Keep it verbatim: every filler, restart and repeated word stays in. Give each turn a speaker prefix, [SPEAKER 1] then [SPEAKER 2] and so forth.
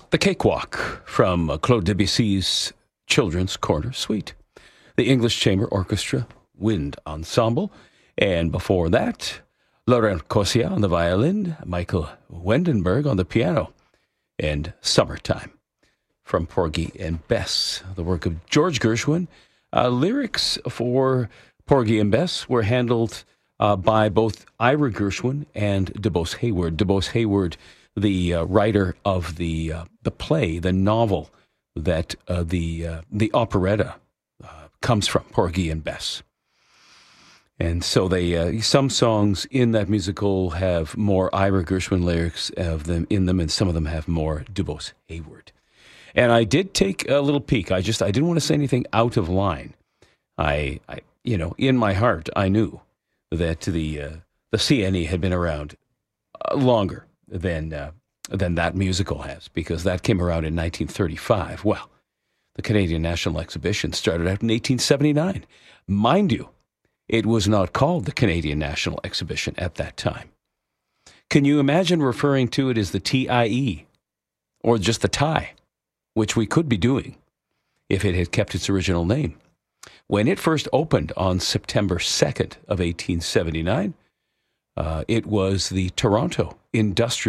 [SPEAKER 1] The Cakewalk from uh, Claude Debussy's Children's Corner Suite. The English Chamber Orchestra Wind Ensemble. And before that, Laurent Corsia on the violin, Michael Wendenberg on the piano, and Summertime from Porgy and Bess, the work of George Gershwin. Uh, lyrics for Porgy and Bess were handled uh, by both Ira Gershwin and DeBose Hayward. DeBose Hayward, the uh, writer of the uh, the play, the novel that uh, the uh, the operetta uh, comes from, Porgy and Bess. And so they uh, some songs in that musical have more Ira Gershwin lyrics of them in them, and some of them have more DeBose Hayward. And I did take a little peek. I just I didn't want to say anything out of line. I, I you know, in my heart, I knew that the uh, the C N E had been around uh, longer than uh, than that musical has, because that came around in nineteen thirty-five. Well, the Canadian National Exhibition started out in eighteen seventy-nine. Mind you, it was not called the Canadian National Exhibition at that time. Can you imagine referring to it as the T I E or just the T I E, which we could be doing if it had kept its original name? When it first opened on September second of eighteen seventy-nine, uh, it was the Toronto Industrial